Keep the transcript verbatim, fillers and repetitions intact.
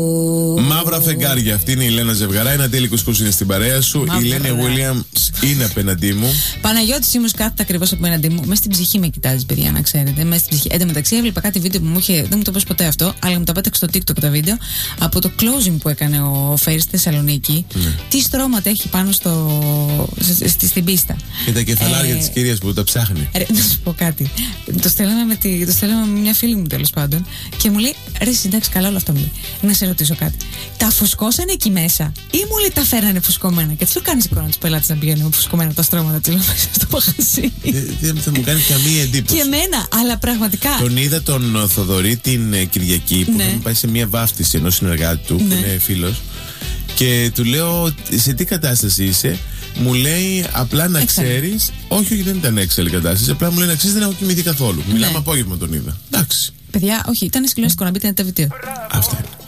Μαύρα φεγγάρια. Αυτή είναι η Λένα Ζευγαρά. Ένα τέλειο που είναι στην παρέα σου. Μαύρα, η Λένα Βίλιαμς είναι απέναντί μου. Παναγιώτη Σίμους κάθεται ακριβώς απέναντί μου. Μέσα στην ψυχή με κοιτάζει, παιδιά, να ξέρετε. Μέσα στην ψυχή. Εν τω μεταξύ, έβλεπα κάτι βίντεο που μου είχε. Δεν μου το πες ποτέ αυτό, αλλά μου το πέταξε στο TikTok τα βίντεο. Από το closing που έκανε ο Φέρι στη Θεσσαλονίκη. Mm. Τι στρώματα έχει πάνω στο, στη, στην πίστα. Και τα κεφαλάρια ε, της κυρίας που τα ψάχνει. Ρε, να σου πω κάτι. Το στέλναμε με, τη, το στέλναμε με μια φίλη μου τέλος πάντων. Και μου λέει: Ρε, εντάξει, καλά όλα αυτά μου λέει. Να σε ρωτήσω κάτι. Τα φουσκώσανε εκεί μέσα ή μου λέει τα φέρανε φουσκωμένα? Και τι σου κάνει εικόνα του πελάτε να πηγαίνουν με φουσκωμένα τα στρώματα τη μέσα στο μαγαζί? Δεν θα μου κάνει καμία εντύπωση. Και εμένα, αλλά πραγματικά. Τον είδα τον Θοδωρή την Κυριακή που ναι. είχαμε πάει σε μια βάφτιση ενός συνεργάτη του, ναι. που είναι φίλος. Και του λέω: σε τι κατάσταση είσαι? Μου λέει απλά να ξέρεις. Όχι, όχι, δεν ήταν έξαλλη κατάσταση. Απλά μου λέει να ξέρεις, δεν έχω κοιμηθεί καθόλου. Ναι. Μιλάμε απόγευμα τον είδα. Εντάξει. Παιδιά, όχι, ήταν συγκλονιστικό να μπείτε ένα τα βιτίο. Αυτά είναι.